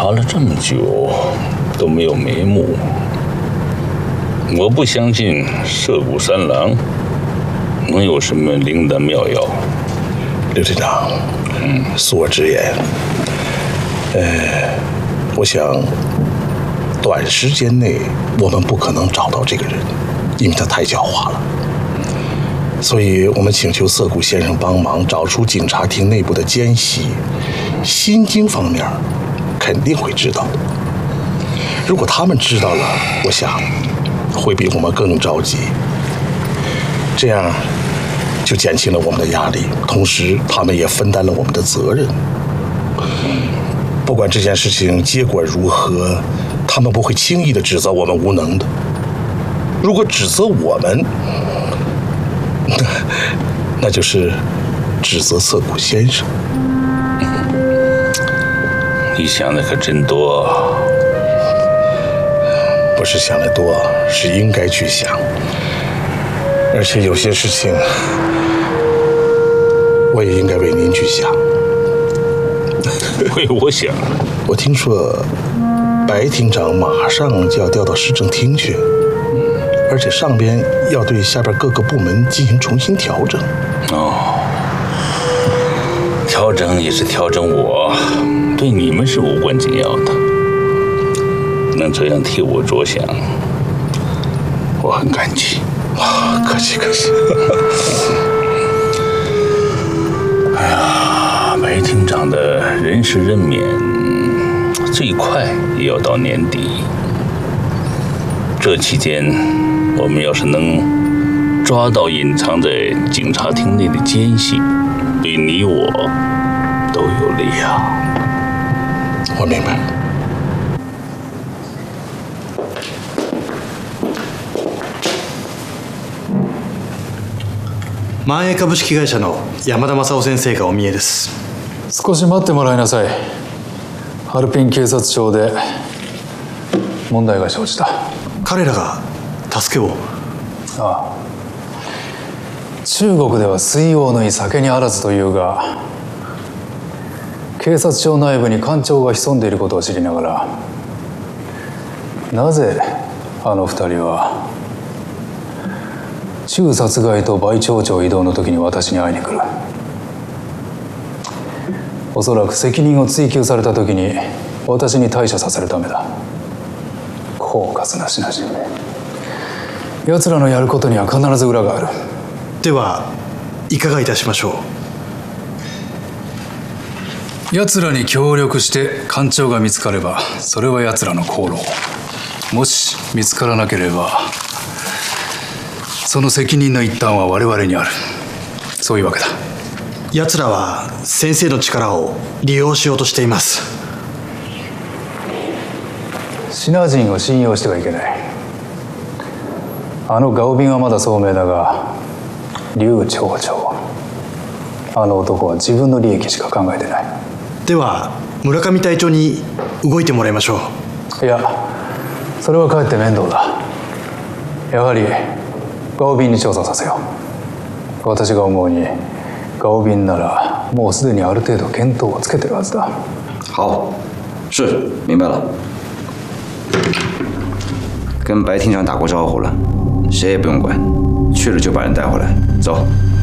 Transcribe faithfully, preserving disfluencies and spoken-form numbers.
查了这么久都没有眉目，我不相信涉谷三郎能有什么灵丹妙药。 刘队长，嗯，恕我直言，呃，我想短时间内我们不可能找到这个人，因为他太狡猾了。所以我们请求涩谷先生帮忙找出警察厅内部的奸细，心经方面肯定会知道。如果他们知道了，我想会比我们更着急，这样就减轻了我们的压力，同时他们也分担了我们的责任。不管这件事情结果如何，他们不会轻易的指责我们无能的。如果指责我们，那就是指责涩谷先生。 你想的可真多。 不是想的多，是应该去想。而且有些事情，我也应该为您去想。 为我想？ 我听说白厅长马上就要调到市政厅去，而且上边要对下边各个部门进行重新调整。 哦，调整也是调整我，对你们是无关紧要的。能这样替我着想，我很感激。 哇，客气客气。 哎呀，白厅长的人事任免，最快也要到年底。这期间，我们要是能抓到隐藏在警察厅内的奸细，对你我都有利啊。 我明白。 万栄株式会社の山田正夫先生がお見えです。 少し待ってもらいなさい。ハルピン警察庁で問題が生じた。 彼らが助けを。 ああ、中国では水王のい酒にあらずというが、警察庁内部に官庁が潜んでいることを知りながら、なぜあの二人は中殺害と倍町長異動の時に私に会いに来る。おそらく責任を追及された時に私に対処させるためだ。狡猾な品々め。奴らのやることには必ず裏がある。 ではいかがいたしましょう。奴らに協力して官庁が見つかればそれは奴らの功労。もし見つからなければその責任の一端は我々にある。そういうわけだ。 奴らは先生の力を利用しようとしています。 シナ人を信用してはいけない。あのガオビンはまだ聡明だが、劉町長、あの男は自分の利益しか考えてない。 では村上隊長に動いてもらいましょう。いや、それはかえって面倒だ。やはりガオビンに調査させよう。私が思うにガオビンならもうすでにある程度見当をつけてるはずだ。 好，是，明白了。跟白厅长打过招呼了，谁也不用管，去了就把人带回来。走。